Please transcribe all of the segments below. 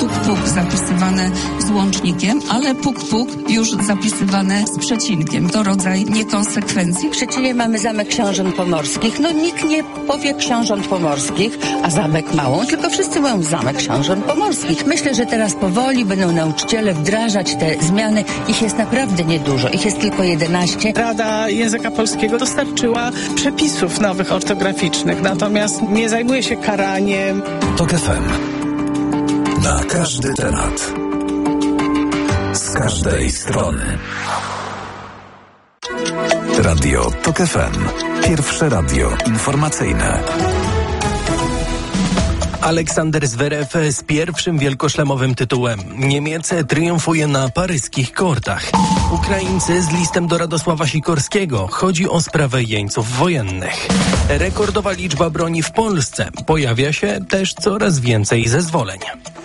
puk zapisywane z łącznikiem, ale puk już zapisywane z przecinkiem. To rodzaj niekonsekwencji. W Szczecinie mamy Zamek Książąt Pomorskich. Nikt nie powie Książąt Pomorskich, a Zamek Małą, tylko wszyscy mówią Zamek Książąt Pomorskich. Myślę, że teraz powoli będą nauczyciele wdrażać te zmiany. Ich jest naprawdę niedużo. Ich jest tylko 11. Rada Języka Polskiego dostarczyła przepisów nowych ortograficznych, natomiast nie zajmuje się karaniem. TOK FM. Na każdy temat. Z każdej strony. Radio TOK FM. Pierwsze radio informacyjne. Aleksander Zverev z pierwszym wielkoszlemowym tytułem. Niemiec triumfuje na paryskich kortach. Ukraińcy z listem do Radosława Sikorskiego. Chodzi o sprawę jeńców wojennych. Rekordowa liczba broni w Polsce. Pojawia się też coraz więcej zezwoleń.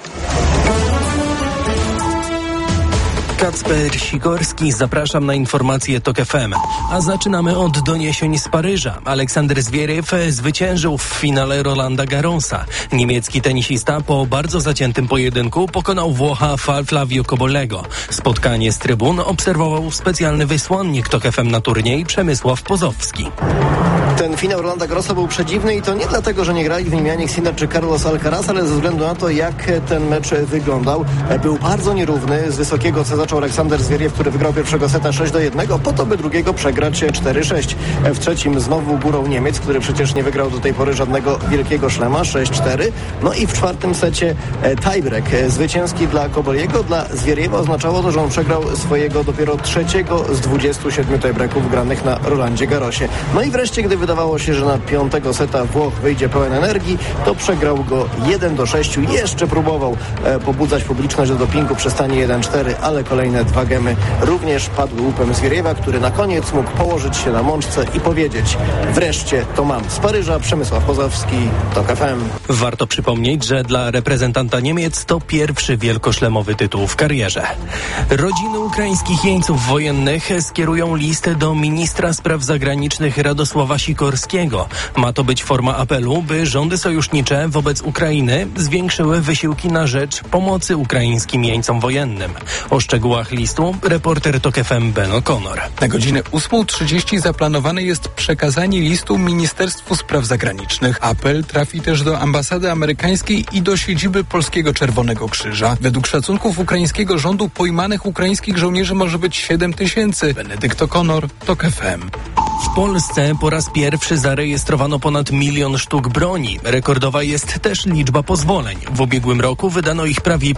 Kacper Sikorski, zapraszam na informacje TOK FM. A zaczynamy od doniesień z Paryża. Aleksander Zverev zwyciężył w finale Rolanda Garrosa. Niemiecki tenisista po bardzo zaciętym pojedynku pokonał Włocha Flavio Cobolego. Spotkanie z trybun obserwował specjalny wysłannik TOK FM na turniej Przemysław Pozowski. Ten finał Rolanda Garrosa był przedziwny i to nie dlatego, że nie grali w nim Jannik Sinner czy Carlos Alcaraz, ale ze względu na to, jak ten mecz wyglądał. Był bardzo nierówny. Z wysokiego C zaczął Aleksander Zverev, który wygrał pierwszego seta 6-1, po to by drugiego przegrać 4-6. W trzecim znowu górą Niemiec, który przecież nie wygrał do tej pory żadnego wielkiego szlema, 6-4. I w czwartym secie tiebreak zwycięski dla Coboliego. Dla Zvereva oznaczało to, że on przegrał swojego dopiero trzeciego z 27 tiebreaków granych na Rolandzie Garrosie. I wreszcie, gdy wydawało się, że na piątego seta Włoch wyjdzie pełen energii, to przegrał go 1-6. Jeszcze próbował pobudzać publiczność do dopingu przy stanie 1-4, ale kolejne dwa gemy również padły łupem Zvereva, który na koniec mógł położyć się na mączce i powiedzieć: wreszcie to mam. Z Paryża Przemysław Pozowski, TOK FM. Warto przypomnieć, że dla reprezentanta Niemiec to pierwszy wielkoszlemowy tytuł w karierze. Rodziny ukraińskich jeńców wojennych skierują list do ministra spraw zagranicznych Radosława Sikorskiego. Ma to być forma apelu, by rządy sojusznicze wobec Ukrainy zwiększyły wysiłki na rzecz pomocy ukraińskim jeńcom wojennym. O szczegółach listu reporter TOK FM Ben O'Connor. Na godzinę 8:30 zaplanowane jest przekazanie listu Ministerstwu Spraw Zagranicznych. Apel trafi też do ambasady amerykańskiej i do siedziby Polskiego Czerwonego Krzyża. Według szacunków ukraińskiego rządu pojmanych ukraińskich żołnierzy może być 7 000. Benedykt O'Connor, TOK FM. W Polsce po raz pierwszy zarejestrowano ponad 1 milion sztuk broni. Rekordowa jest też liczba pozwoleń. W ubiegłym roku wydano ich prawie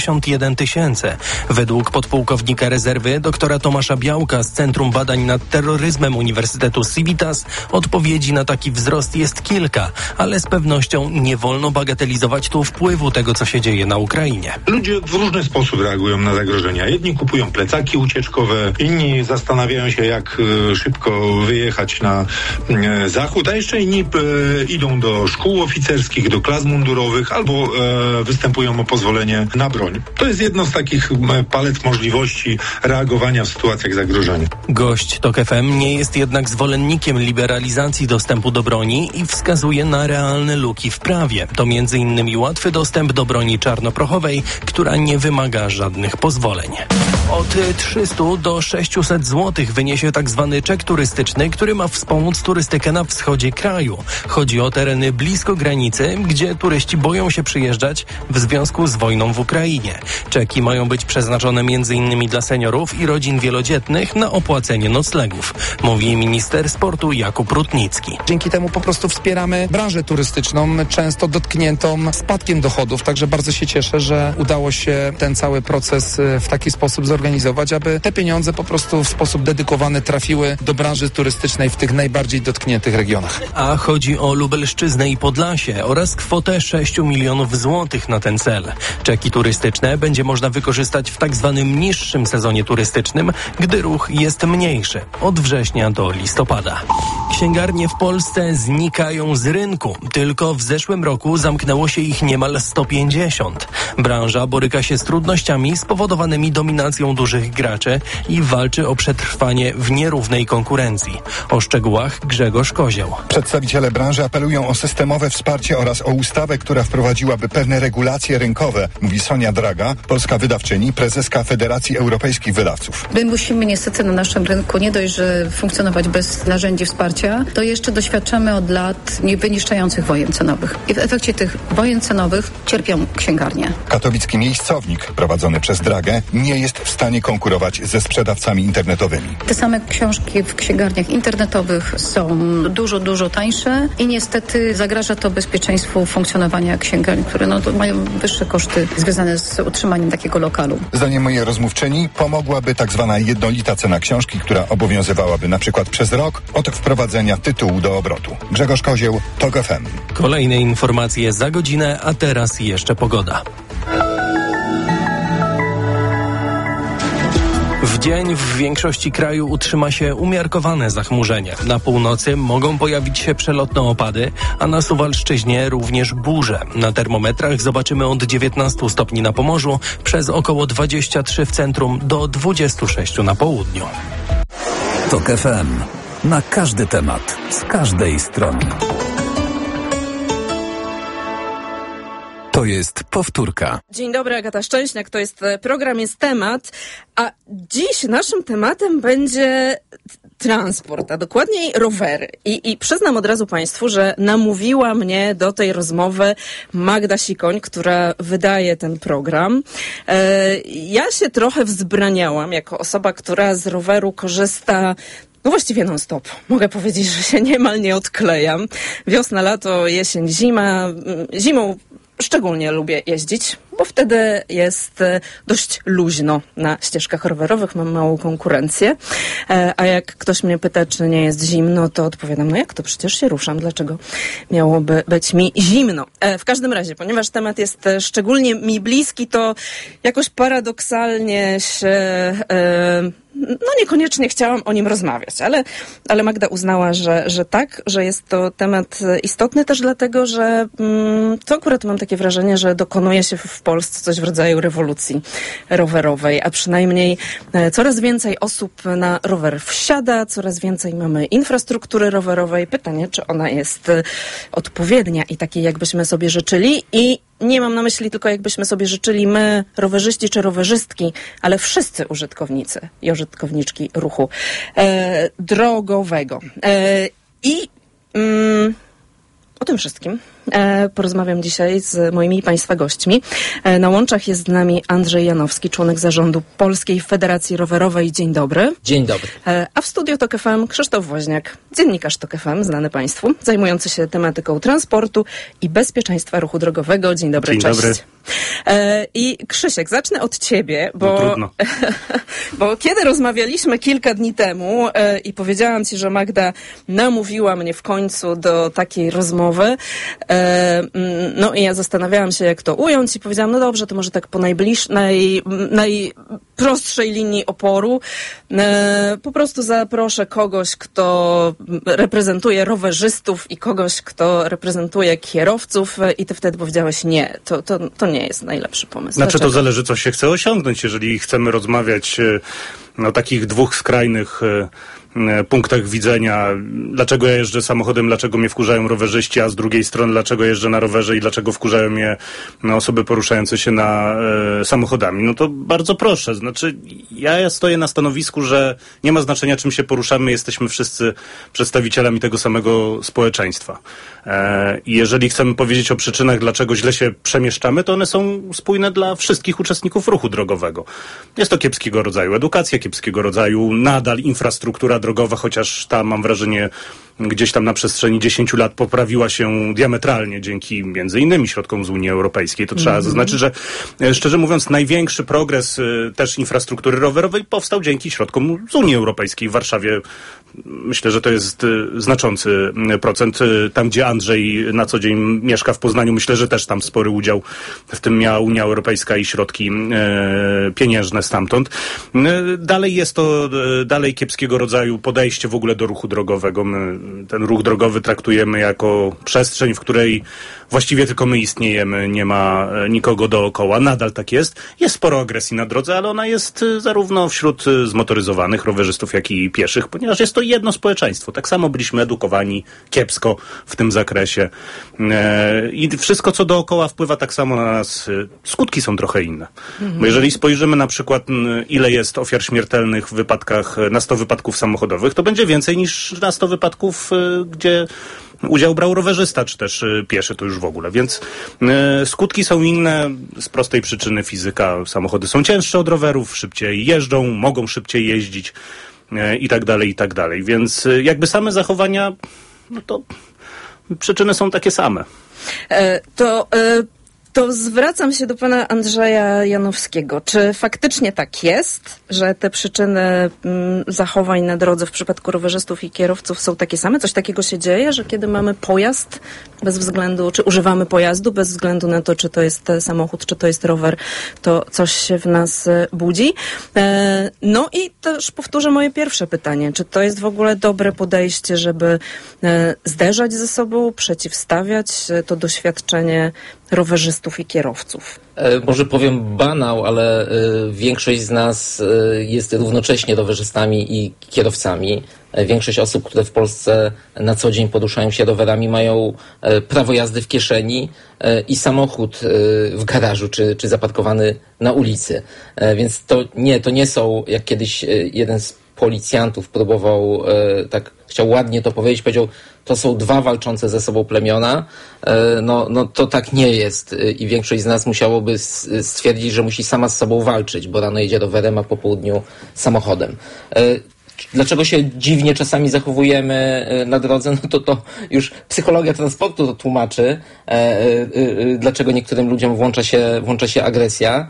51 000. Według podpułkownika rezerwy doktora Tomasza Białka z Centrum Badań nad Terroryzmem Uniwersytetu Civitas odpowiedzi na taki wzrost jest kilka, ale z pewnością nie wolno bagatelizować tu wpływu tego, co się dzieje na Ukrainie. Ludzie w różny sposób reagują na zagrożenia. Jedni kupują plecaki ucieczkowe, inni zastanawiają się, jak szybko wyjechać na zachód, a jeszcze inni idą do szkół oficerskich, do klas mundurowych albo występują o pozwolenie na broń. To jest jedno z takich palet możliwości reagowania w sytuacjach zagrożenia. Gość TOK FM nie jest jednak zwolennikiem liberalizacji dostępu do broni i wskazuje na realne luki w prawie. To m.in. łatwy dostęp do broni czarnoprochowej, która nie wymaga żadnych pozwoleń. Od 300 do 600 zł wyniesie tzw. czek turystyczny, który ma wspomóc turystykę na wschodzie kraju. Chodzi o tereny blisko granicy, gdzie turyści boją się przyjeżdżać w związku z wojną w Ukrainie. Czeki mają być przeznaczone m.in. dla seniorów i rodzin wielodzietnych na opłacenie noclegów, mówi minister sportu Jakub Rutnicki. Dzięki temu po prostu wspieramy branżę turystyczną, często dotkniętą spadkiem dochodów, także bardzo się cieszę, że udało się ten cały proces w taki sposób zorganizować, aby te pieniądze po prostu w sposób dedykowany trafiły do branży turystycznej w tych najbardziej dotkniętych regionach. A chodzi o Lubelszczyznę i Podlasie oraz kwotę 6 milionów złotych na ten cel. Czeki turystyczne będzie można wykorzystać w tak zwanym niższym sezonie turystycznym, gdy ruch jest mniejszy, od września do listopada. Księgarnie w Polsce znikają z rynku. Tylko w zeszłym roku zamknęło się ich niemal 150. Branża boryka się z trudnościami spowodowanymi dominacją dużych graczy i walczy o przetrwanie w nierównej konkurencji. O szczegółach Grzegorz Kozioł. Przedstawiciele branży apelują o systemowe wsparcie oraz o ustawę, która wprowadziłaby pewne regulacje rynkowe, mówi Sonia Draga, polska wydawczyni, prezeska Federacji Europejskich Wydawców. My musimy niestety na naszym rynku nie dość, że funkcjonować bez narzędzi wsparcia, to jeszcze doświadczamy od lat wyniszczających wojen cenowych. I w efekcie tych wojen cenowych cierpią księgarnie. Katowicki miejscownik prowadzony przez Dragę nie jest w stanie konkurować ze sprzedawcami internetowymi. Te same książki w księgarniach internetowych są dużo tańsze i niestety zagraża to bezpieczeństwu funkcjonowania księgarni, które mają wyższe koszty związane z utrzymaniem takiego lokalu. Zdaniem mojej rozmówczyni pomogłaby tak zwana jednolita cena książki, która obowiązywałaby na przykład przez rok od wprowadzenia tytułu do obrotu. Grzegorz Kozieł, TOK FM. Kolejne informacje za godzinę, a teraz jeszcze pogoda. W dzień w większości kraju utrzyma się umiarkowane zachmurzenie. Na północy mogą pojawić się przelotne opady, a na Suwalszczyźnie również burze. Na termometrach zobaczymy od 19 stopni na Pomorzu, przez około 23 w centrum do 26 na południu. TOK FM. Na każdy temat, z każdej strony. To jest powtórka. Dzień dobry, Agata Szczęśniak, to jest program, jest temat, a dziś naszym tematem będzie transport, a dokładniej rowery. I przyznam od razu Państwu, że namówiła mnie do tej rozmowy Magda Sikoń, która wydaje ten program. Ja się trochę wzbraniałam jako osoba, która z roweru korzysta właściwie non-stop. Mogę powiedzieć, że się niemal nie odklejam. Wiosna, lato, jesień, zima. Zimą szczególnie lubię jeździć, bo wtedy jest dość luźno na ścieżkach rowerowych, mam małą konkurencję. A jak ktoś mnie pyta, czy nie jest zimno, to odpowiadam, no jak to, przecież się ruszam, dlaczego miałoby być mi zimno? W każdym razie, ponieważ temat jest szczególnie mi bliski, to jakoś paradoksalnie się niekoniecznie chciałam o nim rozmawiać, ale Magda uznała, że tak, że jest to temat istotny też dlatego, że to akurat mam takie wrażenie, że dokonuje się w Polsce coś w rodzaju rewolucji rowerowej, a przynajmniej coraz więcej osób na rower wsiada, coraz więcej mamy infrastruktury rowerowej. Pytanie, czy ona jest odpowiednia i takiej, jakbyśmy sobie życzyli. I nie mam na myśli tylko, jakbyśmy sobie życzyli my, rowerzyści czy rowerzystki, ale wszyscy użytkownicy i użytkowniczki ruchu drogowego. O tym wszystkim porozmawiam dzisiaj z moimi Państwa gośćmi. Na łączach jest z nami Andrzej Janowski, członek zarządu Polskiej Federacji Rowerowej. Dzień dobry. Dzień dobry. A w studiu TOK FM Krzysztof Woźniak, dziennikarz TOK FM, znany Państwu, zajmujący się tematyką transportu i bezpieczeństwa ruchu drogowego. Dzień dobry, Dzień cześć. Dobry. I Krzysiek, zacznę od ciebie, bo kiedy rozmawialiśmy kilka dni temu i powiedziałam ci, że Magda namówiła mnie w końcu do takiej rozmowy, no i ja zastanawiałam się, jak to ująć i powiedziałam, no dobrze, to może tak po najprostszej linii oporu po prostu zaproszę kogoś, kto reprezentuje rowerzystów i kogoś, kto reprezentuje kierowców i ty wtedy powiedziałeś nie, to nie jest najlepszy pomysł. Znaczy Dlaczego? to zależy, co się chce osiągnąć. Jeżeli chcemy rozmawiać o takich dwóch skrajnych punktach widzenia, dlaczego ja jeżdżę samochodem, dlaczego mnie wkurzają rowerzyści, a z drugiej strony dlaczego jeżdżę na rowerze i dlaczego wkurzają mnie osoby poruszające się samochodami. No to bardzo proszę. Znaczy ja stoję na stanowisku, że nie ma znaczenia, czym się poruszamy, jesteśmy wszyscy przedstawicielami tego samego społeczeństwa. I jeżeli chcemy powiedzieć o przyczynach, dlaczego źle się przemieszczamy, to one są spójne dla wszystkich uczestników ruchu drogowego. Jest to kiepskiego rodzaju edukacja, kiepskiego rodzaju nadal infrastruktura drogowa, chociaż ta, mam wrażenie, gdzieś tam na przestrzeni 10 lat poprawiła się diametralnie dzięki między innymi środkom z Unii Europejskiej. To trzeba zaznaczyć, że szczerze mówiąc największy progres też infrastruktury rowerowej powstał dzięki środkom z Unii Europejskiej. W Warszawie myślę, że to jest znaczący procent. Tam, gdzie Andrzej na co dzień mieszka w Poznaniu, myślę, że też tam spory udział w tym miała Unia Europejska i środki pieniężne stamtąd. Dalej jest to kiepskiego rodzaju podejście w ogóle do ruchu drogowego. My ten ruch drogowy traktujemy jako przestrzeń, w której właściwie tylko my istniejemy, nie ma nikogo dookoła. Nadal tak jest. Jest sporo agresji na drodze, ale ona jest zarówno wśród zmotoryzowanych rowerzystów, jak i pieszych, ponieważ jest to jedno społeczeństwo. Tak samo byliśmy edukowani kiepsko w tym zakresie. I wszystko, co dookoła wpływa tak samo na nas. Skutki są trochę inne. Bo jeżeli spojrzymy na przykład, ile jest ofiar śmiertelnych w wypadkach, na 100 wypadków samochodowych, to będzie więcej niż na 100 wypadków, gdzie udział brał rowerzysta, czy też pieszy, to już w ogóle. Więc skutki są inne z prostej przyczyny fizyka. Samochody są cięższe od rowerów, szybciej jeżdżą, mogą szybciej jeździć i tak dalej, i tak dalej. Więc jakby same zachowania, no to przyczyny są takie same. To zwracam się do pana Andrzeja Janowskiego. Czy faktycznie tak jest, że te przyczyny zachowań na drodze w przypadku rowerzystów i kierowców są takie same? Coś takiego się dzieje, że kiedy mamy pojazd, bez względu, czy używamy pojazdu, bez względu na to, czy to jest samochód, czy to jest rower, to coś się w nas budzi? No i też powtórzę moje pierwsze pytanie. Czy to jest w ogóle dobre podejście, żeby zderzać ze sobą, przeciwstawiać to doświadczenie rowerzystów i kierowców? Może powiem banał, ale większość z nas jest równocześnie rowerzystami i kierowcami. Większość osób, które w Polsce na co dzień poruszają się rowerami, mają prawo jazdy w kieszeni i samochód w garażu czy zaparkowany na ulicy. Więc to nie są, jak kiedyś jeden z policjantów próbował, chciał ładnie to powiedzieć, powiedział, to są dwa walczące ze sobą plemiona. No to tak nie jest i większość z nas musiałoby stwierdzić, że musi sama z sobą walczyć, bo rano jedzie rowerem, a po południu samochodem. Dlaczego się dziwnie czasami zachowujemy na drodze? No to już psychologia transportu to tłumaczy, dlaczego niektórym ludziom włącza się agresja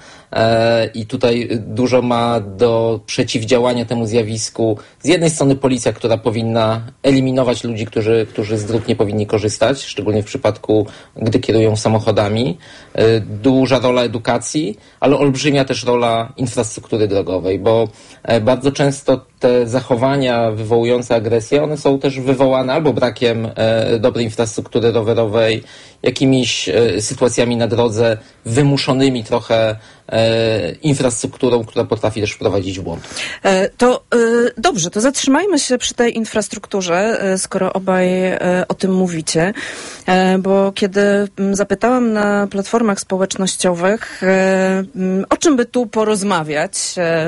i tutaj dużo ma do przeciwdziałania temu zjawisku z jednej strony policja, która powinna eliminować ludzi, którzy z dróg nie powinni korzystać, szczególnie w przypadku, gdy kierują samochodami. Duża rola edukacji, ale olbrzymia też rola infrastruktury drogowej, bo bardzo często te zachowania wywołujące agresję, one są też wywołane albo brakiem dobrej infrastruktury rowerowej, jakimiś sytuacjami na drodze wymuszonymi trochę infrastrukturą, która potrafi też wprowadzić w błąd. Dobrze, to zatrzymajmy się przy tej infrastrukturze, skoro obaj o tym mówicie, bo kiedy zapytałam na platformach społecznościowych, o czym by tu porozmawiać,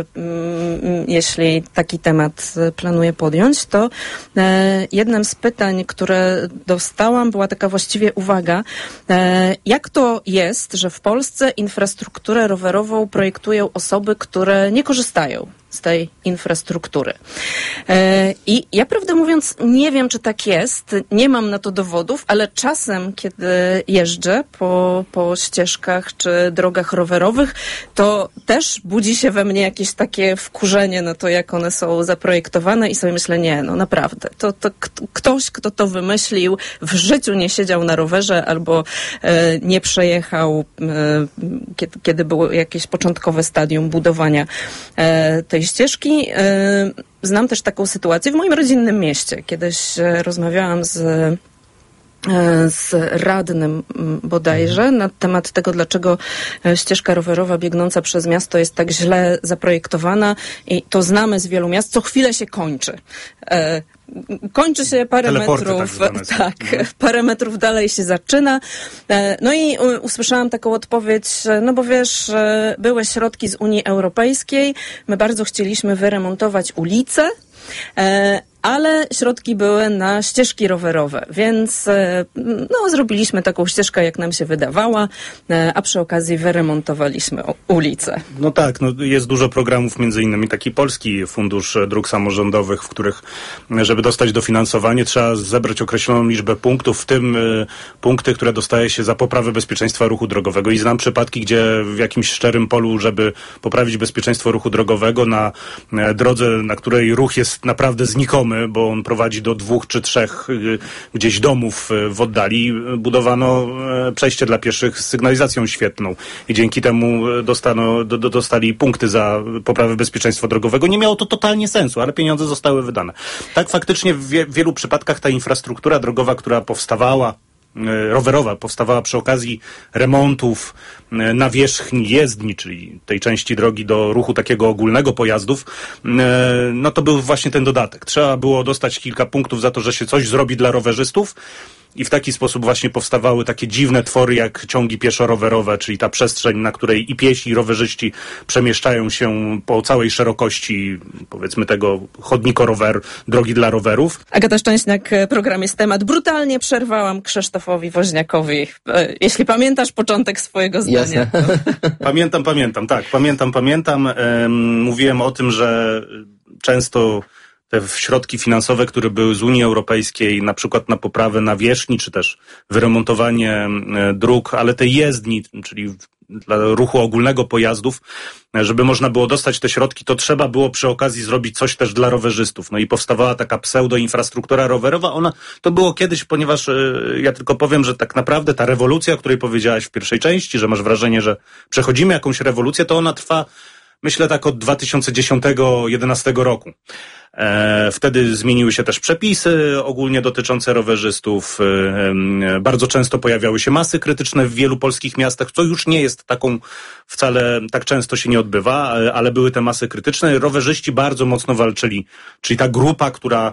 jeśli taki temat planuję podjąć, to jednym z pytań, które dostałam, była taka właściwie uwaga, jak to jest, że w Polsce infrastrukturę rowerową projektują osoby, które nie korzystają z tej infrastruktury. I ja, prawdę mówiąc, nie wiem, czy tak jest, nie mam na to dowodów, ale czasem, kiedy jeżdżę po ścieżkach czy drogach rowerowych, to też budzi się we mnie jakieś takie wkurzenie na to, jak one są zaprojektowane i sobie myślę, nie, no naprawdę, to ktoś, kto to wymyślił, w życiu nie siedział na rowerze albo nie przejechał, kiedy było jakieś początkowe stadium budowania tej ścieżki. Znam też taką sytuację w moim rodzinnym mieście. Kiedyś rozmawiałam z radnym bodajże na temat tego, dlaczego ścieżka rowerowa biegnąca przez miasto jest tak źle zaprojektowana i to znamy z wielu miast, co chwilę się kończy. Kończy się parę metrów, parę metrów dalej się zaczyna. No i usłyszałam taką odpowiedź, no bo wiesz, były środki z Unii Europejskiej, my bardzo chcieliśmy wyremontować ulice, ale środki były na ścieżki rowerowe, więc zrobiliśmy taką ścieżkę, jak nam się wydawała, a przy okazji wyremontowaliśmy ulicę. No tak, jest dużo programów, między innymi taki Polski Fundusz Dróg Samorządowych, w których, żeby dostać dofinansowanie, trzeba zebrać określoną liczbę punktów, w tym punkty, które dostaje się za poprawę bezpieczeństwa ruchu drogowego. I znam przypadki, gdzie w jakimś szczerym polu, żeby poprawić bezpieczeństwo ruchu drogowego na drodze, na której ruch jest naprawdę znikomy, bo on prowadzi do 2 czy 3 gdzieś domów w oddali, budowano przejście dla pieszych z sygnalizacją świetną i dzięki temu dostali punkty za poprawę bezpieczeństwa drogowego. Nie miało to totalnie sensu, ale pieniądze zostały wydane. Tak faktycznie w wielu przypadkach ta infrastruktura drogowa, która powstawała rowerowa powstawała przy okazji remontów nawierzchni jezdni, czyli tej części drogi do ruchu takiego ogólnego pojazdów, no to był właśnie ten dodatek. Trzeba było dostać kilka punktów za to, że się coś zrobi dla rowerzystów. I w taki sposób właśnie powstawały takie dziwne twory jak ciągi pieszo-rowerowe, czyli ta przestrzeń, na której i piesi, i rowerzyści przemieszczają się po całej szerokości, powiedzmy, tego chodniko-rower, drogi dla rowerów. Agata Szczęśniak, program jest temat. Brutalnie przerwałam Krzysztofowi Woźniakowi. Jeśli pamiętasz początek swojego zdania. Jasne. Pamiętam. Mówiłem o tym, że często te środki finansowe, które były z Unii Europejskiej, na przykład na poprawę nawierzchni, czy też wyremontowanie dróg, ale tej jezdni, czyli dla ruchu ogólnego pojazdów, żeby można było dostać te środki, to trzeba było przy okazji zrobić coś też dla rowerzystów. No i powstawała taka pseudo-infrastruktura rowerowa. To było kiedyś, ponieważ ja tylko powiem, że tak naprawdę ta rewolucja, o której powiedziałaś w pierwszej części, że masz wrażenie, że przechodzimy jakąś rewolucję, to ona trwa, myślę, tak od 2010-2011 roku. Wtedy zmieniły się też przepisy ogólnie dotyczące rowerzystów. Bardzo często pojawiały się masy krytyczne w wielu polskich miastach, co już nie jest taką, wcale tak często się nie odbywa, ale były te masy krytyczne. Rowerzyści bardzo mocno walczyli, czyli ta grupa, która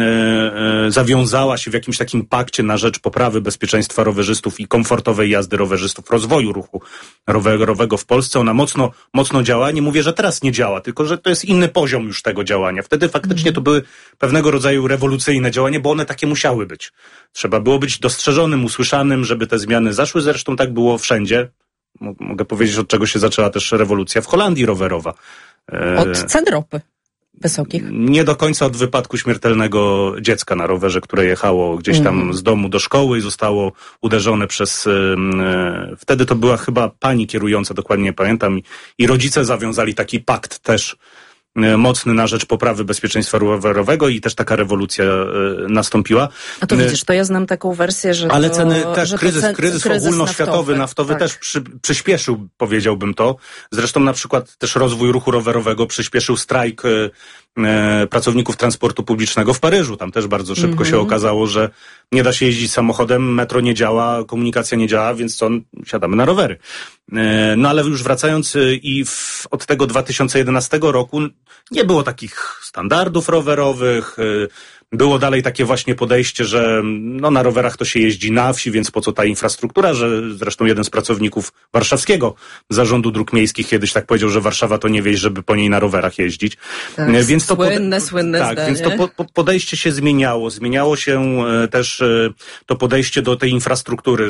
zawiązała się w jakimś takim pakcie na rzecz poprawy bezpieczeństwa rowerzystów i komfortowej jazdy rowerzystów, rozwoju ruchu rowerowego w Polsce. Ona mocno działa. Nie mówię, że teraz nie działa, tylko że to jest inny poziom już tego działania. Wtedy faktycznie to były pewnego rodzaju rewolucyjne działania, bo one takie musiały być. Trzeba było być dostrzeżonym, usłyszanym, żeby te zmiany zaszły. Zresztą tak było wszędzie. Mogę powiedzieć, od czego się zaczęła też rewolucja w Holandii rowerowa. Od cen ropy wysokich. Nie do końca od wypadku śmiertelnego dziecka na rowerze, które jechało gdzieś tam z domu do szkoły i zostało uderzone przez... Wtedy to była chyba pani kierująca, dokładnie nie pamiętam. I rodzice zawiązali taki pakt też mocny na rzecz poprawy bezpieczeństwa rowerowego i też taka rewolucja nastąpiła. A to widzisz, to ja znam taką wersję, że ale to, ceny też, że kryzys ogólnoświatowy, naftowy tak. Też przyspieszył, powiedziałbym to. Zresztą na przykład też rozwój ruchu rowerowego przyspieszył strajk pracowników transportu publicznego w Paryżu. Tam też bardzo szybko się okazało, że nie da się jeździć samochodem, metro nie działa, komunikacja nie działa, więc siadamy na rowery. No ale już wracając od tego 2011 roku nie było takich standardów rowerowych, było dalej takie właśnie podejście, że na rowerach to się jeździ na wsi, więc po co ta infrastruktura, że zresztą jeden z pracowników warszawskiego Zarządu Dróg Miejskich kiedyś tak powiedział, że Warszawa to nie wieś, żeby po niej na rowerach jeździć. Tak, więc to słynne tak, zdanie. Więc to podejście się zmieniało. Zmieniało się też to podejście do tej infrastruktury.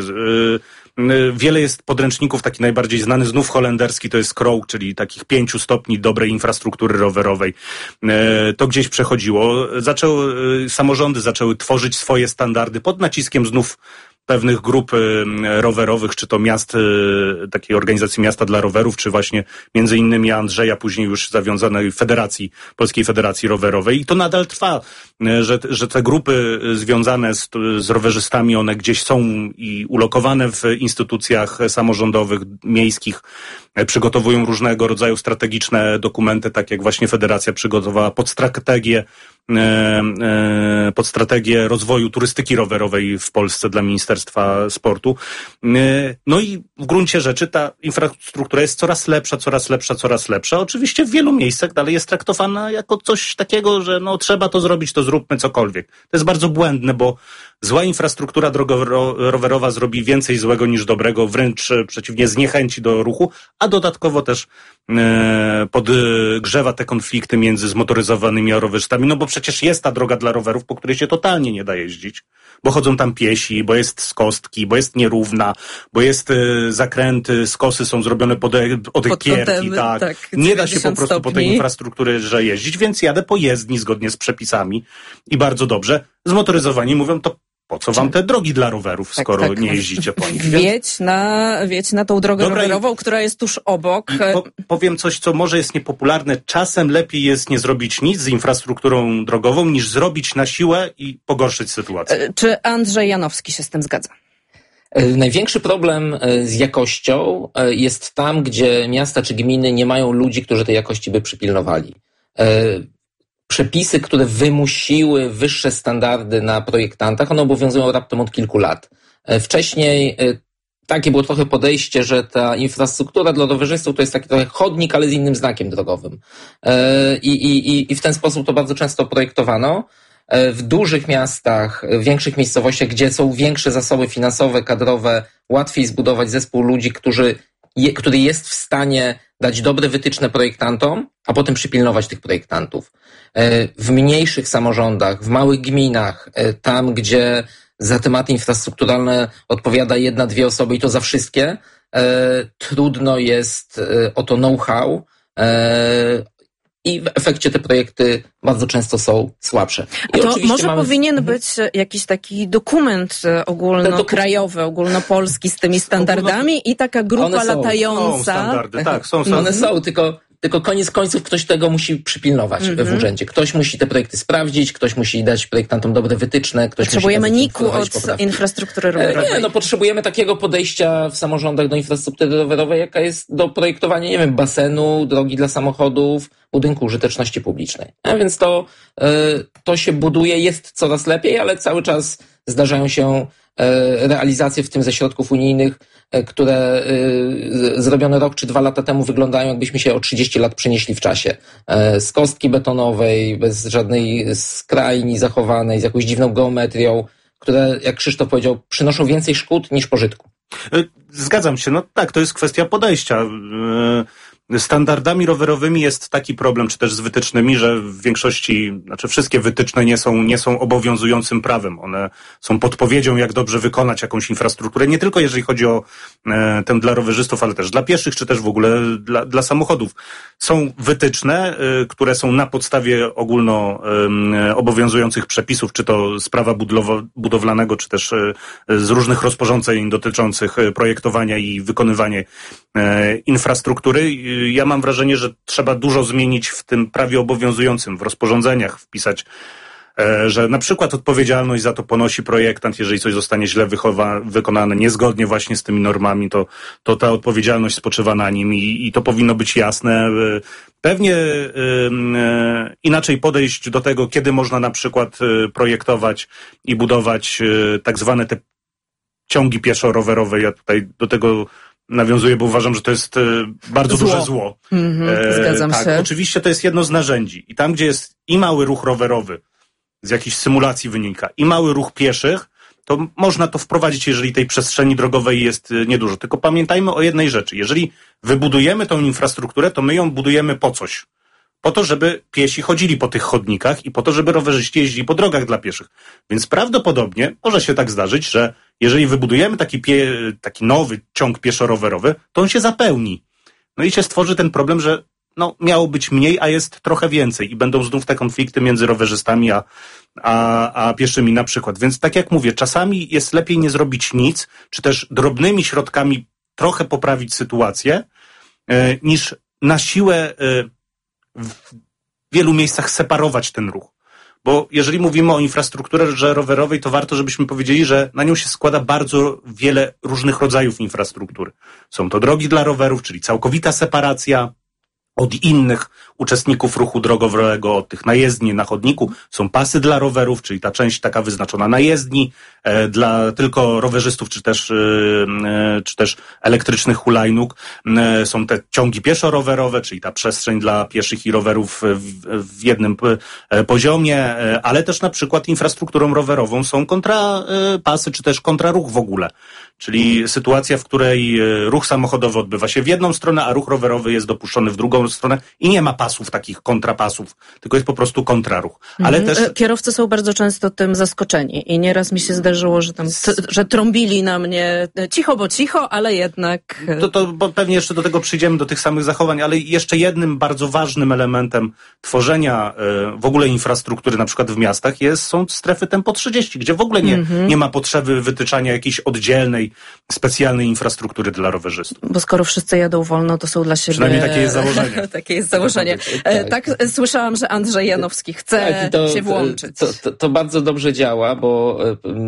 Wiele jest podręczników, taki najbardziej znany, znów holenderski, to jest Krook, czyli takich 5 stopni dobrej infrastruktury rowerowej. To gdzieś przechodziło. Samorządy zaczęły tworzyć swoje standardy pod naciskiem znów pewnych grup rowerowych, czy to miast, takiej organizacji Miasta dla Rowerów, czy właśnie między innymi Andrzeja, później już zawiązanej Polskiej Federacji Rowerowej. I to nadal trwa, że te grupy związane z rowerzystami, one gdzieś są i ulokowane w instytucjach samorządowych, miejskich, przygotowują różnego rodzaju strategiczne dokumenty, tak jak właśnie Federacja przygotowała pod strategię rozwoju turystyki rowerowej w Polsce dla Ministerstwa Sportu. No i w gruncie rzeczy ta infrastruktura jest coraz lepsza. Oczywiście w wielu miejscach dalej jest traktowana jako coś takiego, że trzeba to zrobić, to zróbmy cokolwiek. To jest bardzo błędne, bo zła infrastruktura rowerowa zrobi więcej złego niż dobrego, wręcz przeciwnie, zniechęci do ruchu, a dodatkowo też podgrzewa te konflikty między zmotoryzowanymi a rowerzystami, bo przecież jest ta droga dla rowerów, po której się totalnie nie da jeździć, bo chodzą tam piesi, bo jest z kostki, bo jest nierówna, bo jest zakręty, skosy są zrobione od ekierki, tak. Nie da się po prostu po tej infrastrukturze jeździć, więc jadę po jezdni zgodnie z przepisami i bardzo dobrze. Zmotoryzowani mówią, to po co wam te drogi dla rowerów, skoro nie jeździcie po nich? Wiedź na tą drogę rowerową, która jest tuż obok. Powiem coś, co może jest niepopularne. Czasem lepiej jest nie zrobić nic z infrastrukturą drogową, niż zrobić na siłę i pogorszyć sytuację. Czy Andrzej Janowski się z tym zgadza? Największy problem z jakością jest tam, gdzie miasta czy gminy nie mają ludzi, którzy tej jakości by przypilnowali. Przepisy, które wymusiły wyższe standardy na projektantach, one obowiązują raptem od kilku lat. Wcześniej takie było trochę podejście, że ta infrastruktura dla rowerzystów to jest taki trochę chodnik, ale z innym znakiem drogowym. I w ten sposób to bardzo często projektowano. W dużych miastach, w większych miejscowościach, gdzie są większe zasoby finansowe, kadrowe, łatwiej zbudować zespół ludzi, który jest w stanie dać dobre wytyczne projektantom, a potem przypilnować tych projektantów. W mniejszych samorządach, w małych gminach, tam gdzie za tematy infrastrukturalne odpowiada 1-2 osoby i to za wszystkie, trudno jest o to know-how i w efekcie te projekty bardzo często są słabsze. I to może powinien być jakiś taki dokument ogólnokrajowy, ogólnopolski z tymi standardami i taka grupa latająca. Są standardy, tak, są standardy. One są, tylko koniec końców ktoś tego musi przypilnować w urzędzie. Ktoś musi te projekty sprawdzić, ktoś musi dać projektantom dobre wytyczne, ktoś potrzebujemy musi NIK-u od infrastruktury rowerowej. Nie, potrzebujemy takiego podejścia w samorządach do infrastruktury rowerowej, jaka jest do projektowania, nie wiem, basenu, drogi dla samochodów, budynku użyteczności publicznej. A więc to się buduje, jest coraz lepiej, ale cały czas zdarzają się realizacje, w tym ze środków unijnych, które zrobione rok czy 2 lata temu wyglądają, jakbyśmy się o 30 lat przenieśli w czasie. Z kostki betonowej, bez żadnej skrajni zachowanej, z jakąś dziwną geometrią, które, jak Krzysztof powiedział, przynoszą więcej szkód niż pożytku. Zgadzam się, no tak, to jest kwestia podejścia. Standardami rowerowymi jest taki problem, czy też z wytycznymi, że w większości, wszystkie wytyczne nie są obowiązującym prawem. One są podpowiedzią, jak dobrze wykonać jakąś infrastrukturę, nie tylko jeżeli chodzi o tę dla rowerzystów, ale też dla pieszych, czy też w ogóle dla samochodów. Są wytyczne, które są na podstawie ogólno obowiązujących przepisów, czy to z prawa budowlanego, czy też z różnych rozporządzeń dotyczących projektowania i wykonywania infrastruktury. Ja mam wrażenie, że trzeba dużo zmienić w tym prawie obowiązującym, w rozporządzeniach wpisać, że na przykład odpowiedzialność za to ponosi projektant, jeżeli coś zostanie źle wykonane, niezgodnie właśnie z tymi normami, to ta odpowiedzialność spoczywa na nim i to powinno być jasne. Pewnie inaczej podejść do tego, kiedy można na przykład projektować i budować tak zwane te ciągi pieszo-rowerowe. Ja tutaj do tego nawiązuję, bo uważam, że to jest bardzo duże zło. Zgadzam się. Oczywiście to jest jedno z narzędzi. I tam, gdzie jest i mały ruch rowerowy, z jakichś symulacji wynika, i mały ruch pieszych, to można to wprowadzić, jeżeli tej przestrzeni drogowej jest niedużo. Tylko pamiętajmy o jednej rzeczy. Jeżeli wybudujemy tą infrastrukturę, to my ją budujemy po coś. Po to, żeby piesi chodzili po tych chodnikach i po to, żeby rowerzyści jeździli po drogach dla pieszych. Więc prawdopodobnie może się tak zdarzyć, że jeżeli wybudujemy taki nowy ciąg pieszo-rowerowy, to on się zapełni. No i się stworzy ten problem, że miało być mniej, a jest trochę więcej i będą znów te konflikty między rowerzystami a pieszymi na przykład. Więc tak jak mówię, czasami jest lepiej nie zrobić nic, czy też drobnymi środkami trochę poprawić sytuację, niż na siłę w wielu miejscach separować ten ruch. Bo jeżeli mówimy o infrastrukturze rowerowej, to warto, żebyśmy powiedzieli, że na nią się składa bardzo wiele różnych rodzajów infrastruktury. Są to drogi dla rowerów, czyli całkowita separacja od innych uczestników ruchu drogowego, od tych na jezdni, na chodniku. Są pasy dla rowerów, czyli ta część taka wyznaczona na jezdni, dla tylko rowerzystów, czy też elektrycznych hulajnóg. Są te ciągi pieszo-rowerowe, czyli ta przestrzeń dla pieszych i rowerów w jednym poziomie, ale też na przykład infrastrukturą rowerową są kontrapasy, czy też kontraruch w ogóle. Czyli sytuacja, w której ruch samochodowy odbywa się w jedną stronę, a ruch rowerowy jest dopuszczony w drugą stronę i nie ma pasów, takich kontrapasów, tylko jest po prostu kontraruch. Ale też kierowcy są bardzo często tym zaskoczeni i nieraz mi się zdarzyło, że trąbili na mnie cicho, bo cicho, ale jednak... Bo pewnie jeszcze do tego przyjdziemy, do tych samych zachowań, ale jeszcze jednym bardzo ważnym elementem tworzenia w ogóle infrastruktury, na przykład w miastach, są strefy tempo 30, gdzie w ogóle nie ma potrzeby wytyczania jakiejś oddzielnej, specjalnej infrastruktury dla rowerzystów. Bo skoro wszyscy jadą wolno, to są dla siebie... Przynajmniej takie jest założenie. Takie jest założenie. Tak, słyszałam, że Andrzej Janowski chce się włączyć. To bardzo dobrze działa, bo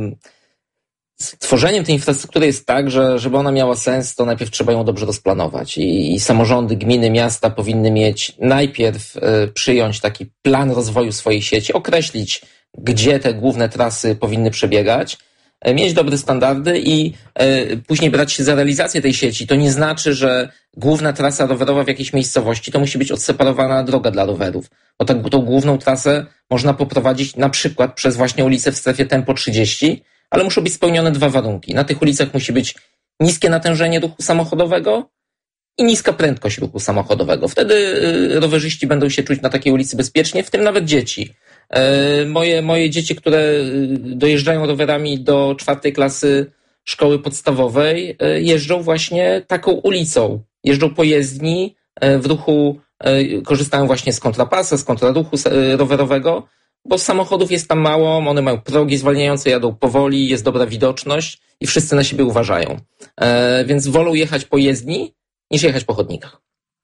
tworzeniem tej infrastruktury jest tak, że żeby ona miała sens, to najpierw trzeba ją dobrze rozplanować i samorządy, gminy, miasta powinny mieć najpierw przyjąć taki plan rozwoju swojej sieci, określić, gdzie te główne trasy powinny przebiegać, mieć dobre standardy i później brać się za realizację tej sieci. To nie znaczy, że główna trasa rowerowa w jakiejś miejscowości to musi być odseparowana droga dla rowerów. Bo tą główną trasę można poprowadzić na przykład przez właśnie ulicę w strefie tempo 30, ale muszą być spełnione 2 warunki. Na tych ulicach musi być niskie natężenie ruchu samochodowego i niska prędkość ruchu samochodowego. Wtedy rowerzyści będą się czuć na takiej ulicy bezpiecznie, w tym nawet dzieci. Moje dzieci, które dojeżdżają rowerami do 4. klasy szkoły podstawowej, jeżdżą właśnie taką ulicą. Jeżdżą po jezdni, w ruchu korzystają właśnie z kontrapasa, z kontraruchu rowerowego, bo samochodów jest tam mało, one mają progi zwalniające, jadą powoli, jest dobra widoczność i wszyscy na siebie uważają. Więc wolą jechać po jezdni, niż jechać po chodnikach.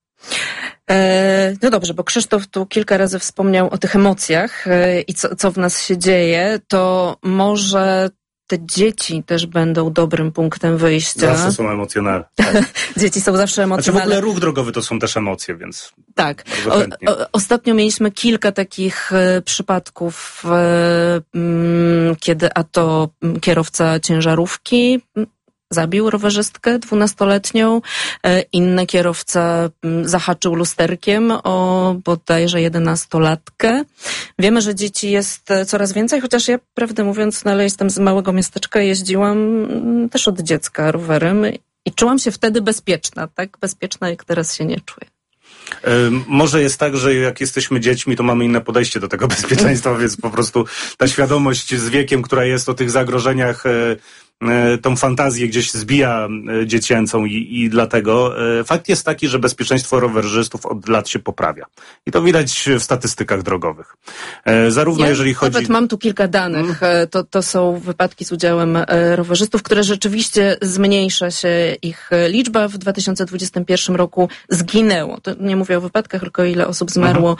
No dobrze, bo Krzysztof tu kilka razy wspomniał o tych emocjach i co w nas się dzieje, to może te dzieci też będą dobrym punktem wyjścia. Zawsze są emocjonalne. Tak. Dzieci są zawsze emocjonalne. Znaczy w ogóle ruch drogowy to są też emocje, więc tak. Ostatnio mieliśmy kilka takich przypadków, kiedy a to kierowca ciężarówki zabił rowerzystkę 12-letnią, inny kierowca zahaczył lusterkiem o bodajże 11-latkę. Wiemy, że dzieci jest coraz więcej, chociaż ja, prawdę mówiąc, ale jestem z małego miasteczka, jeździłam też od dziecka rowerem i czułam się wtedy bezpieczna, tak bezpieczna, jak teraz się nie czuję. Może jest tak, że jak jesteśmy dziećmi, to mamy inne podejście do tego bezpieczeństwa, więc po prostu ta świadomość z wiekiem, która jest o tych zagrożeniach, tą fantazję gdzieś zbija dziecięcą i dlatego fakt jest taki, że bezpieczeństwo rowerzystów od lat się poprawia. I to widać w statystykach drogowych. Zarówno jeżeli chodzi... Nawet mam tu kilka danych. To są wypadki z udziałem rowerzystów, które rzeczywiście zmniejsza się ich liczba. W 2021 roku zginęło. To nie mówię o wypadkach, tylko ile osób zmarło.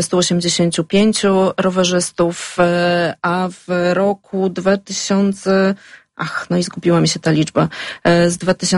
185 rowerzystów, a w roku 2000... no i zgubiła mi się ta liczba. Z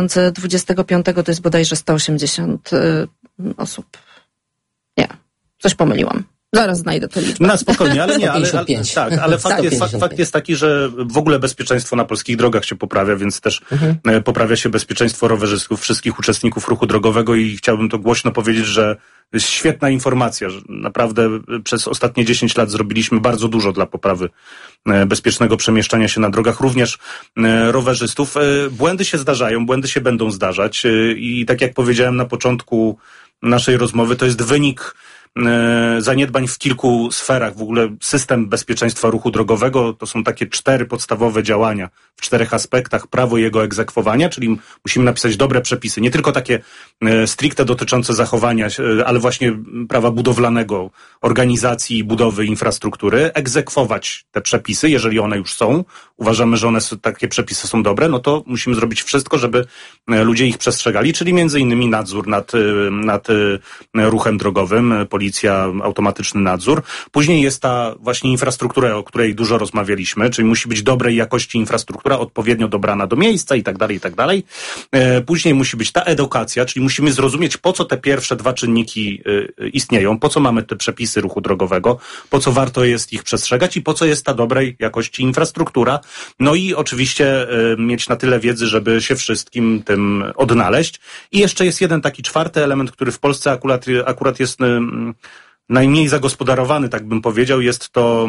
2025 to jest bodajże 180 osób. Nie, coś pomyliłam. Zaraz znajdę tę liczbę. No spokojnie, ale nie, ale fakt jest taki, że w ogóle bezpieczeństwo na polskich drogach się poprawia, więc też poprawia się bezpieczeństwo rowerzystów, wszystkich uczestników ruchu drogowego i chciałbym to głośno powiedzieć, że jest świetna informacja, że naprawdę przez ostatnie 10 lat zrobiliśmy bardzo dużo dla poprawy bezpiecznego przemieszczania się na drogach, również rowerzystów. Błędy się zdarzają, błędy się będą zdarzać i tak jak powiedziałem na początku naszej rozmowy, to jest wynik zaniedbań w kilku sferach. W ogóle system bezpieczeństwa ruchu drogowego to są takie 4 podstawowe działania w 4 aspektach. Prawo i jego egzekwowania, czyli musimy napisać dobre przepisy, nie tylko takie stricte dotyczące zachowania, ale właśnie prawa budowlanego, organizacji i budowy infrastruktury, egzekwować te przepisy, jeżeli one już są. Uważamy, że takie przepisy są dobre, no to musimy zrobić wszystko, żeby ludzie ich przestrzegali, czyli między innymi nadzór nad ruchem drogowym, policja, automatyczny nadzór. Później jest ta właśnie infrastruktura, o której dużo rozmawialiśmy, czyli musi być dobrej jakości infrastruktura, odpowiednio dobrana do miejsca i tak dalej, i tak dalej. Później musi być ta edukacja, czyli musimy zrozumieć, po co te pierwsze 2 czynniki istnieją, po co mamy te przepisy ruchu drogowego, po co warto jest ich przestrzegać i po co jest ta dobrej jakości infrastruktura. No i oczywiście mieć na tyle wiedzy, żeby się wszystkim tym odnaleźć. I jeszcze jest jeden taki 4. element, który w Polsce akurat jest najmniej zagospodarowany, tak bym powiedział, jest to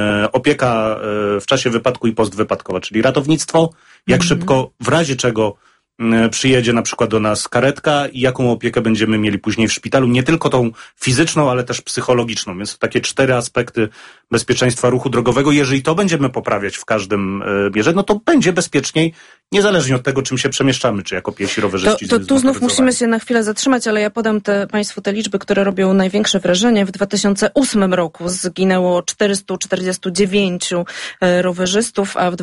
opieka w czasie wypadku i postwypadkowa, czyli ratownictwo, jak szybko, w razie czego przyjedzie na przykład do nas karetka i jaką opiekę będziemy mieli później w szpitalu, nie tylko tą fizyczną, ale też psychologiczną, więc to takie 4 aspekty bezpieczeństwa ruchu drogowego. Jeżeli to będziemy poprawiać w każdym mierze, no to będzie bezpieczniej, niezależnie od tego, czym się przemieszczamy, czy jako piesi, rowerzyści. To tu znów musimy się na chwilę zatrzymać, ale ja podam Państwu te liczby, które robią największe wrażenie. W 2008 roku zginęło 449 rowerzystów, a w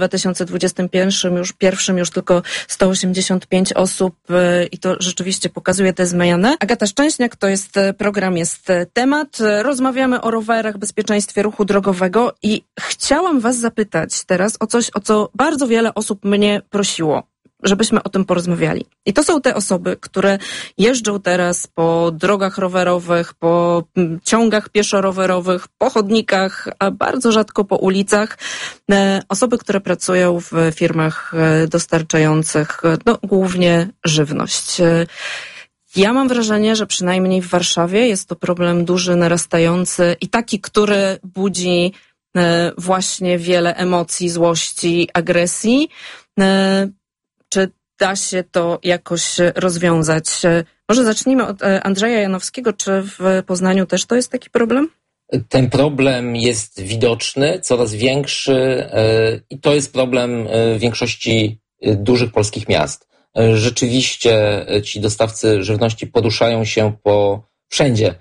2021 już tylko 185 osób i to rzeczywiście pokazuje te zmiany. Agata Szczęśniak, to jest program, jest temat. Rozmawiamy o rowerach, bezpieczeństwie ruchu drogowego i chciałam Was zapytać teraz o coś, o co bardzo wiele osób mnie prosiło. żebyśmy o tym porozmawiali. I to są te osoby, które jeżdżą teraz po drogach rowerowych, po ciągach pieszo-rowerowych, po chodnikach, a bardzo rzadko po ulicach. Osoby, które pracują w firmach dostarczających głównie żywność. Ja mam wrażenie, że przynajmniej w Warszawie jest to problem duży, narastający i taki, który budzi właśnie wiele emocji, złości, agresji. Czy da się to jakoś rozwiązać? Może zacznijmy od Andrzeja Janowskiego. Czy w Poznaniu też to jest taki problem? Ten problem jest widoczny, coraz większy i to jest problem większości dużych polskich miast. Rzeczywiście ci dostawcy żywności poruszają się wszędzie.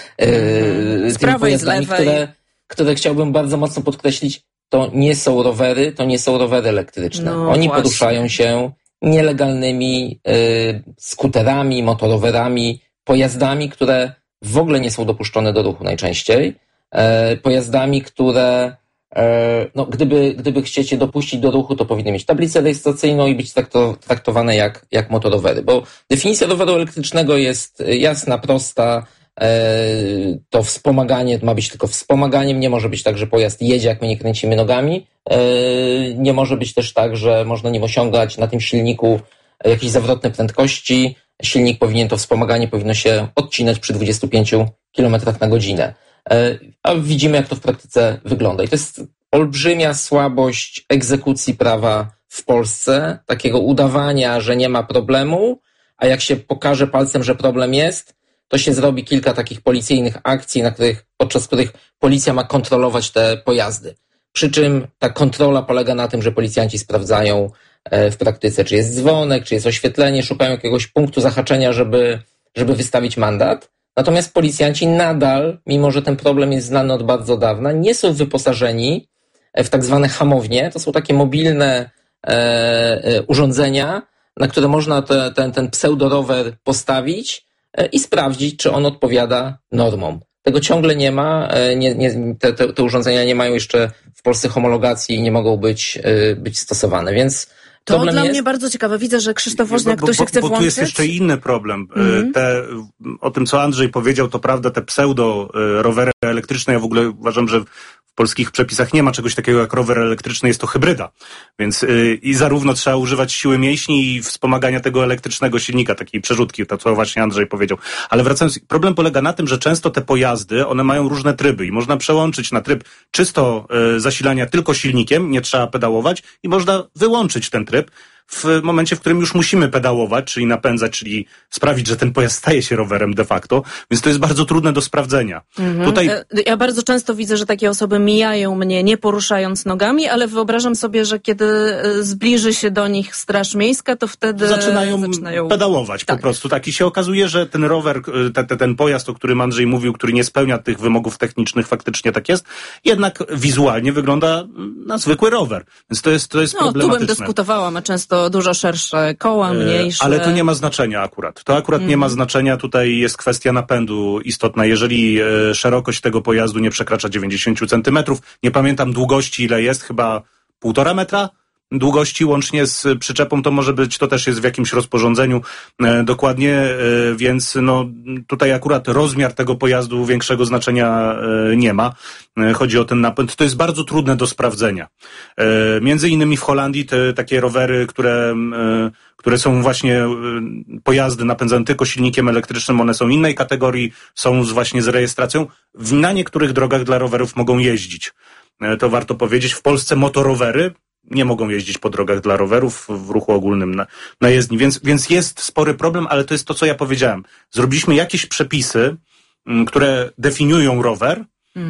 Z prawej, z lewej. Które chciałbym bardzo mocno podkreślić, to nie są rowery elektryczne. Oni właśnie poruszają się nielegalnymi skuterami, motorowerami, pojazdami, które w ogóle nie są dopuszczone do ruchu najczęściej. Pojazdami, które gdyby chcieć je dopuścić do ruchu, to powinny mieć tablicę rejestracyjną i być traktowane jak motorowery. Bo definicja roweru elektrycznego jest jasna, prosta. To wspomaganie ma być tylko wspomaganiem. Nie może być tak, że pojazd jedzie, jak my nie kręcimy nogami. Nie może być też tak, że można nim osiągać na tym silniku jakieś zawrotne prędkości. Silnik to wspomaganie powinno się odcinać przy 25 km na godzinę. A widzimy, jak to w praktyce wygląda. I to jest olbrzymia słabość egzekucji prawa w Polsce, takiego udawania, że nie ma problemu, a jak się pokaże palcem, że problem jest, to się zrobi kilka takich policyjnych akcji, podczas których policja ma kontrolować te pojazdy. Przy czym ta kontrola polega na tym, że policjanci sprawdzają w praktyce, czy jest dzwonek, czy jest oświetlenie, szukają jakiegoś punktu zahaczenia, żeby wystawić mandat. Natomiast policjanci nadal, mimo że ten problem jest znany od bardzo dawna, nie są wyposażeni w tak zwane hamownie. To są takie mobilne urządzenia, na które można ten pseudorower postawić i sprawdzić, czy on odpowiada normom. Tego ciągle nie ma. Te urządzenia nie mają jeszcze w Polsce homologacji i nie mogą być stosowane, więc to dla mnie bardzo ciekawe. Widzę, że Krzysztof Woźniak tu się chce włączyć. Bo tu jest jeszcze inny problem. O tym, co Andrzej powiedział, to prawda, te pseudo-rowery elektryczne, ja w ogóle uważam, że w polskich przepisach nie ma czegoś takiego jak rower elektryczny, jest to hybryda. Więc i zarówno trzeba używać siły mięśni i wspomagania tego elektrycznego silnika, takiej przerzutki, to co właśnie Andrzej powiedział. Ale wracając, problem polega na tym, że często te pojazdy, one mają różne tryby i można przełączyć na tryb czysto zasilania tylko silnikiem, nie trzeba pedałować i można wyłączyć ten tryb w momencie, w którym już musimy pedałować, czyli napędzać, czyli sprawić, że ten pojazd staje się rowerem de facto, więc to jest bardzo trudne do sprawdzenia. Tutaj... Ja bardzo często widzę, że takie osoby mijają mnie nie poruszając nogami, ale wyobrażam sobie, że kiedy zbliży się do nich Straż Miejska, to wtedy zaczynają pedałować po prostu. Tak, i się okazuje, że ten rower, ten pojazd, o którym Andrzej mówił, który nie spełnia tych wymogów technicznych, faktycznie tak jest, jednak wizualnie wygląda na zwykły rower. Więc to jest problematyczne. Tu bym dyskutowała, ma często dużo szersze koła, mniejsze. Ale to nie ma znaczenia akurat. To akurat nie ma znaczenia. Tutaj jest kwestia napędu istotna. Jeżeli szerokość tego pojazdu nie przekracza 90 centymetrów, nie pamiętam długości ile jest, chyba 1,5 metra długości łącznie z przyczepą, to może być, to też jest w jakimś rozporządzeniu dokładnie, więc tutaj akurat rozmiar tego pojazdu większego znaczenia nie ma. Chodzi o ten napęd. To jest bardzo trudne do sprawdzenia. Między innymi w Holandii te takie rowery, które są właśnie pojazdy napędzane tylko silnikiem elektrycznym, one są innej kategorii, są właśnie z rejestracją. Na niektórych drogach dla rowerów mogą jeździć. To warto powiedzieć. W Polsce motorowery nie mogą jeździć po drogach dla rowerów w ruchu ogólnym na jezdni, więc jest spory problem, ale to jest to, co ja powiedziałem. Zrobiliśmy jakieś przepisy, które definiują rower.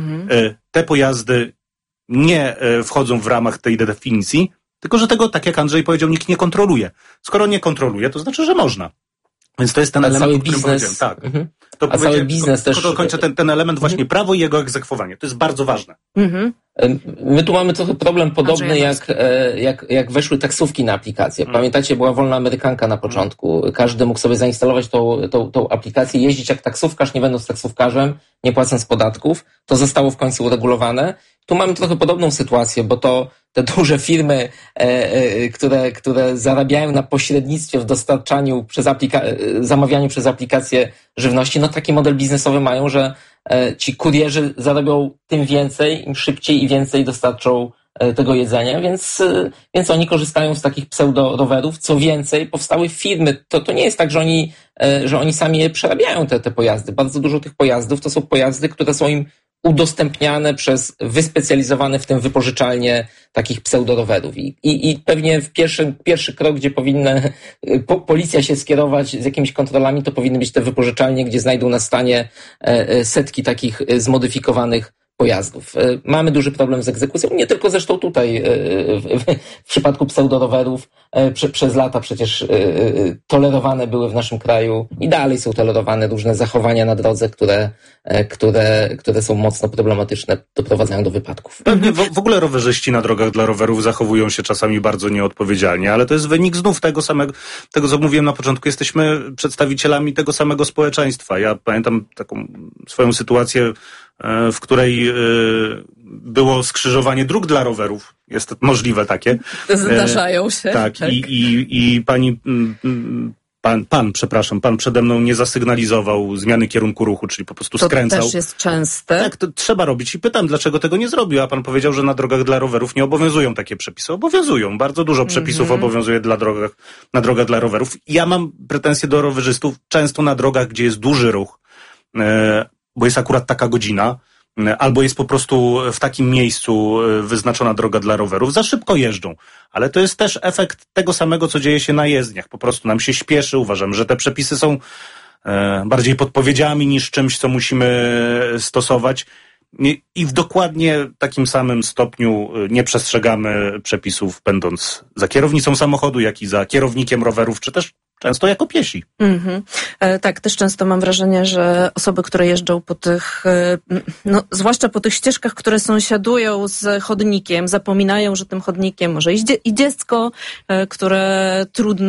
Te pojazdy nie wchodzą w ramach tej definicji, tylko że tego, tak jak Andrzej powiedział, nikt nie kontroluje. Skoro nie kontroluje, to znaczy, że można. Więc to jest ten element, o którym powiedziałem. Tak. To cały biznes też... Dokończę ten element właśnie prawo i jego egzekwowanie. To jest bardzo ważne. My tu mamy trochę problem podobny jak weszły taksówki na aplikację. Pamiętacie, była wolna amerykanka na początku. Każdy mógł sobie zainstalować tą aplikację, jeździć jak taksówkarz, nie będąc taksówkarzem, nie płacąc podatków. To zostało w końcu uregulowane. Tu mamy trochę podobną sytuację, bo to te duże firmy, które zarabiają na pośrednictwie w dostarczaniu zamawianiu przez aplikację żywności, no taki model biznesowy mają, że ci kurierzy zarobią tym więcej, im szybciej i więcej dostarczą tego jedzenia, więc oni korzystają z takich pseudo-rowerów. Co więcej, powstały firmy. To nie jest tak, że oni sami je przerabiają, te pojazdy. Bardzo dużo tych pojazdów to są pojazdy, które są im udostępniane przez wyspecjalizowane w tym wypożyczalnie takich pseudorowerów. I pewnie pierwszy krok, gdzie powinna policja się skierować z jakimiś kontrolami, to powinny być te wypożyczalnie, gdzie znajdą na stanie setki takich zmodyfikowanych pojazdów. Mamy duży problem z egzekucją, nie tylko zresztą tutaj w przypadku pseudorowerów przez lata przecież tolerowane były w naszym kraju i dalej są tolerowane różne zachowania na drodze, które są mocno problematyczne, doprowadzają do wypadków. Pewnie w ogóle rowerzyści na drogach dla rowerów zachowują się czasami bardzo nieodpowiedzialnie, ale to jest wynik znów tego, co mówiłem na początku. Jesteśmy przedstawicielami tego samego społeczeństwa. Ja pamiętam taką swoją sytuację, w której było skrzyżowanie dróg dla rowerów. Jest możliwe takie. Zdarzają się. Tak. I pan przede mną nie zasygnalizował zmiany kierunku ruchu, czyli po prostu skręcał. To też jest częste. Tak, to trzeba robić. I pytam, dlaczego tego nie zrobił, a pan powiedział, że na drogach dla rowerów nie obowiązują takie przepisy. Obowiązują. Bardzo dużo przepisów obowiązuje na drogach dla rowerów. Ja mam pretensje do rowerzystów często na drogach, gdzie jest duży ruch, bo jest akurat taka godzina, albo jest po prostu w takim miejscu wyznaczona droga dla rowerów, za szybko jeżdżą. Ale to jest też efekt tego samego, co dzieje się na jezdniach. Po prostu nam się śpieszy, uważam, że te przepisy są bardziej podpowiedziami niż czymś, co musimy stosować. I w dokładnie takim samym stopniu nie przestrzegamy przepisów, będąc za kierownicą samochodu, jak i za kierownikiem rowerów, czy też często jako piesi. Tak, też często mam wrażenie, że osoby, które jeżdżą po tych, zwłaszcza po tych ścieżkach, które sąsiadują z chodnikiem, zapominają, że tym chodnikiem może iść i dziecko, które trudno